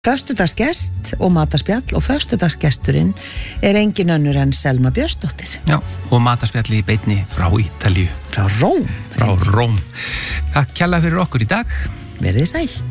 Föstudagsgest og matarspjall og föstudagsgesturinn engin önnur en Selma Björnsdóttir. Já, og matarspjalli í beinni frá Ítalíu. Frá Róm. Takk kærlega fyrir okkur í dag. Verið sæl.